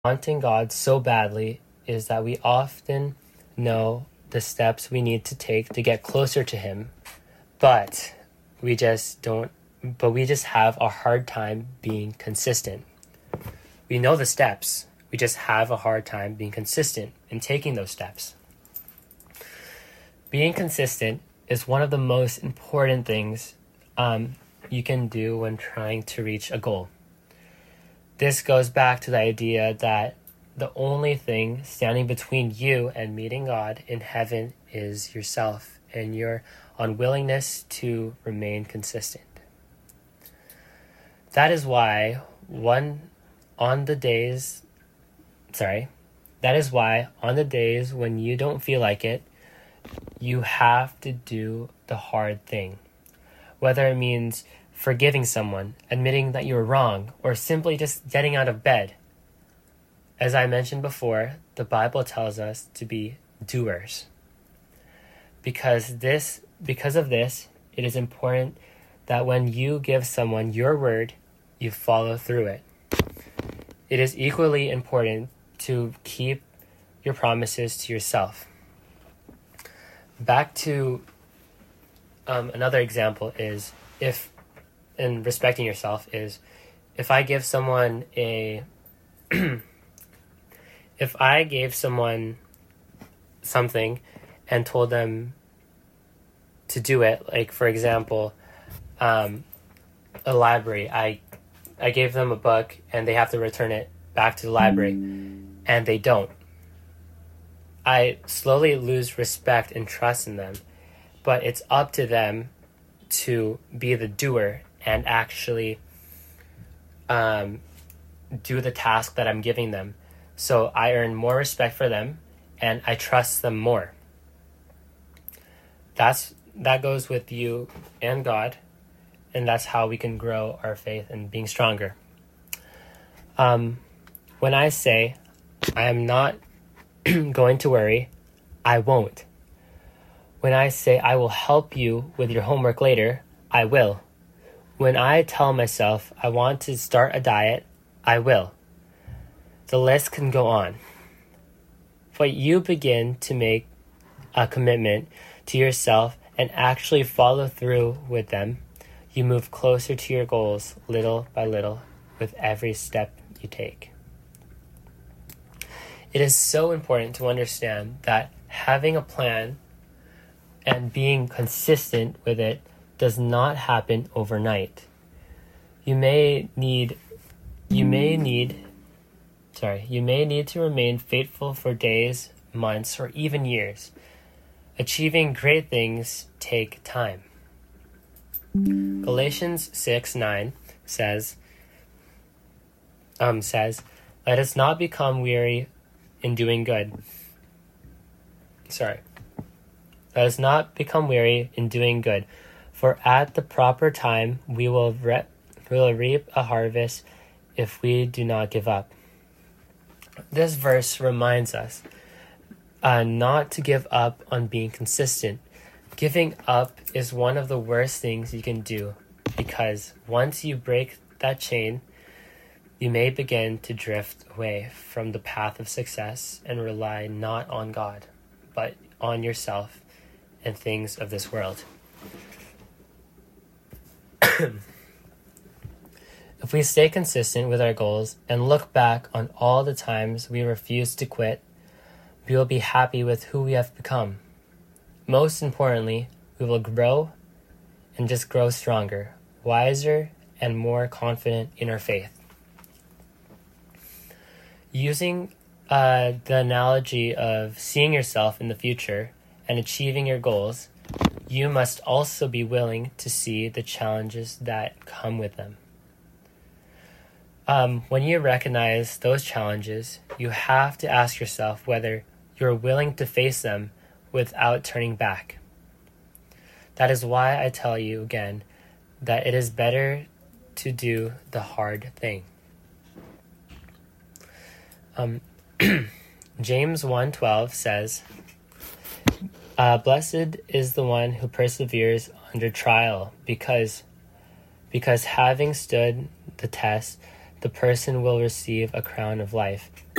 wanting God so badly is that we often know the steps we need to take to get closer to Him, but we just have a hard time being consistent. We know the steps, we just have a hard time being consistent in taking those steps. Being consistent is one of the most important things you can do when trying to reach a goal. This goes back to the idea that the only thing standing between you and meeting God in heaven is yourself and your unwillingness to remain consistent. That is why on the days when you don't feel like it, you have to do the hard thing. Whether it means forgiving someone, admitting that you were wrong, or simply just getting out of bed. As I mentioned before, the Bible tells us to be doers. Because of this, it is important that when you give someone your word, you follow through it. It is equally important to keep your promises to yourself. Back to another example is in respecting yourself is if I gave someone something and told them to do it, like for example, a library, I gave them a book and they have to return it back to the library and they don't. I slowly lose respect and trust in them, but it's up to them to be the doer and actually do the task that I'm giving them. So I earn more respect for them and I trust them more. That goes with you and God, and that's how we can grow our faith and being stronger. When I say I am not going to worry, I won't. When I say I will help you with your homework later, I will. When I tell myself I want to start a diet, I will. The list can go on. But you begin to make a commitment to yourself and actually follow through with them, you move closer to your goals little by little with every step you take. It is so important to understand that having a plan and being consistent with it does not happen overnight. You may need to remain faithful for days, months, or even years. Achieving great things take time. Galatians 6:9 says, "Let us not become weary in doing good." Let us not become weary in doing good, for at the proper time we will reap a harvest if we do not give up. This verse reminds us not to give up on being consistent. Giving up is one of the worst things you can do, because once you break that chain, you may begin to drift away from the path of success and rely not on God, but on yourself and things of this world. If we stay consistent with our goals and look back on all the times we refused to quit, we will be happy with who we have become. Most importantly, we will grow and just grow stronger, wiser, and more confident in our faith. Using the analogy of seeing yourself in the future and achieving your goals, you must also be willing to see the challenges that come with them. When you recognize those challenges, you have to ask yourself whether you're willing to face them without turning back. That is why I tell you again that it is better to do the hard thing. James 1:12 says, "Blessed is the one who perseveres under trial, because having stood the test, the person will receive a crown of life